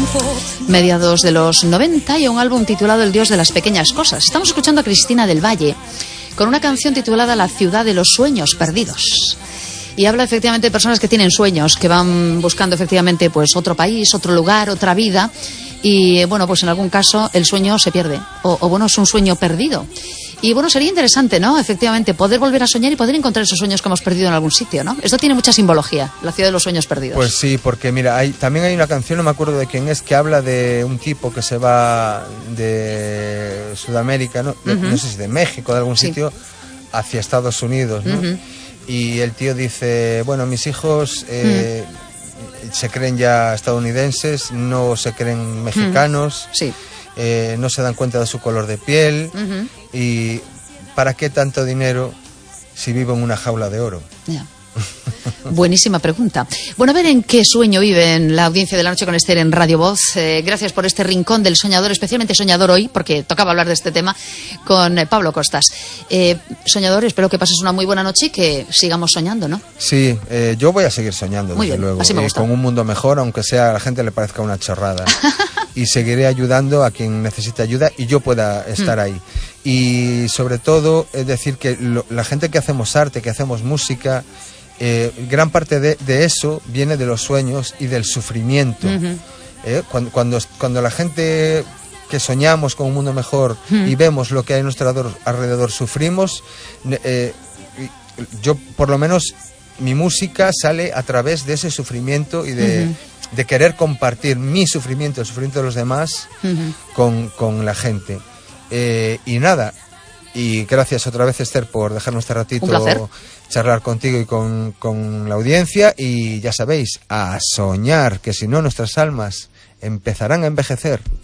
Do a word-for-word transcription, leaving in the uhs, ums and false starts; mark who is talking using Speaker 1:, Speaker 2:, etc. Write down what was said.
Speaker 1: mediados de los noventa, y un álbum titulado El Dios de las Pequeñas Cosas. Estamos escuchando a Cristina del Valle con una canción titulada La Ciudad de los Sueños Perdidos. Y habla efectivamente de personas que tienen sueños, que van buscando efectivamente pues otro país, otro lugar, otra vida. Y bueno, pues en algún caso el sueño se pierde, o, o bueno, es un sueño perdido. Y bueno, sería interesante, ¿no? Efectivamente, poder volver a soñar y poder encontrar esos sueños que hemos perdido en algún sitio, ¿no? Esto tiene mucha simbología, la ciudad de los sueños perdidos.
Speaker 2: Pues sí, porque mira, hay, también hay una canción, no me acuerdo de quién es, que habla de un tipo que se va de Sudamérica, ¿no? Uh-huh. No sé si de México, de algún sí. sitio, hacia Estados Unidos, ¿no? Uh-huh. Y el tío dice, bueno, mis hijos eh, uh-huh. se creen ya estadounidenses, no se creen mexicanos.
Speaker 1: Uh-huh. Sí.
Speaker 2: Eh, no se dan cuenta de su color de piel.
Speaker 1: Uh-huh.
Speaker 2: Y ¿para qué tanto dinero si vivo en una jaula de oro?
Speaker 1: Yeah. Buenísima pregunta. Bueno, a ver en qué sueño vive en la audiencia de la noche con Esther en Radio Voz. Eh, gracias por este rincón del soñador, especialmente soñador hoy, porque tocaba hablar de este tema con eh, Pablo Costas. Eh, soñador, espero que pases una muy buena noche y que sigamos soñando, ¿no?
Speaker 2: Sí, eh, yo voy a seguir soñando,
Speaker 1: muy
Speaker 2: desde
Speaker 1: bien,
Speaker 2: luego,
Speaker 1: así me gusta.
Speaker 2: Eh, con un mundo mejor, aunque sea a la gente le parezca una chorrada. Y seguiré ayudando a quien necesite ayuda y yo pueda estar mm. ahí. Y sobre todo, es decir, que lo, la gente que hacemos arte, que hacemos música, eh, gran parte de, de eso viene de los sueños y del sufrimiento. Uh-huh. eh, cuando, cuando, cuando la gente que soñamos con un mundo mejor uh-huh. y vemos lo que hay a nuestro alrededor, alrededor sufrimos, eh, yo por lo menos mi música sale a través de ese sufrimiento y de... Uh-huh. de querer compartir mi sufrimiento, el sufrimiento de los demás uh-huh. con, con la gente. Eh, y nada, y gracias otra vez, Esther, por dejarnos este ratito charlar contigo y con, con la audiencia. Y ya sabéis, a soñar, que si no nuestras almas empezarán a envejecer.